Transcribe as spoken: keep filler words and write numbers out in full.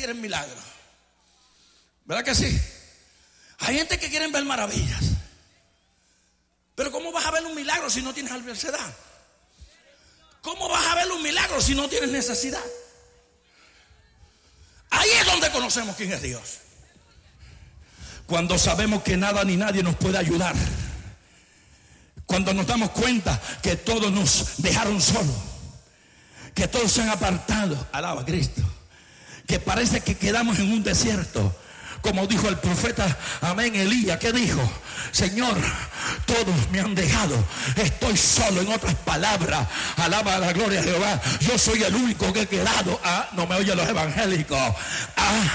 quieren milagros. ¿Verdad que sí? Hay gente que quieren ver maravillas. Pero ¿cómo vas a ver un milagro si no tienes adversidad? ¿Cómo vas a ver un milagro si no tienes necesidad? Ahí es donde conocemos quién es Dios. Cuando sabemos que nada ni nadie nos puede ayudar. Cuando nos damos cuenta que todos nos dejaron solos. Que todos se han apartado. Alaba a Cristo. Que parece que quedamos en un desierto. Como dijo el profeta, amén, Elías, ¿qué dijo? Señor, todos me han dejado, estoy solo. En otras palabras, alaba la gloria de Jehová, yo soy el único que he quedado. Ah, no me oyen los evangélicos. Ah,